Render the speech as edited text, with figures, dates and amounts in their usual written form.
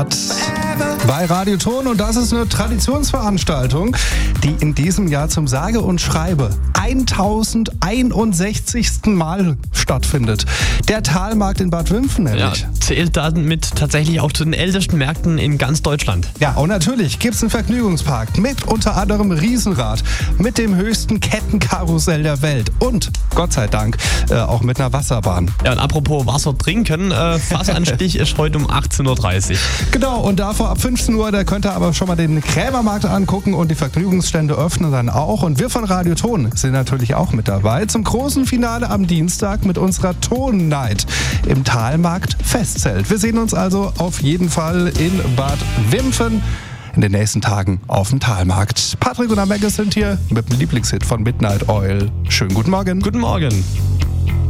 Bei Radio Ton, und das ist eine Traditionsveranstaltung, die in diesem Jahr zum sage und schreibe 1061. Mal stattfindet. Der Talmarkt in Bad Wimpfen nämlich. Ja, zählt damit tatsächlich auch zu den ältesten Märkten in ganz Deutschland. Ja, und natürlich gibt es einen Vergnügungspark mit unter anderem Riesenrad, mit dem höchsten Kettenkarussell der Welt und, Gott sei Dank, auch mit einer Wasserbahn. Ja, und apropos Wasser trinken, Fassanstich ist heute um 18.30 Uhr. Genau, und davor ab 15 Uhr, da könnt ihr aber schon mal den Krämermarkt angucken und die Vergnügungsstände öffnen dann auch. Und wir von Radio Ton sind natürlich auch mit dabei zum großen Finale am Dienstag mit unserer Ton-Night im Talmarkt Festzelt. Wir sehen uns also auf jeden Fall in Bad Wimpfen in den nächsten Tagen auf dem Talmarkt. Patrick und Amegge sind hier mit dem Lieblingshit von Midnight Oil. Schönen guten Morgen. Guten Morgen.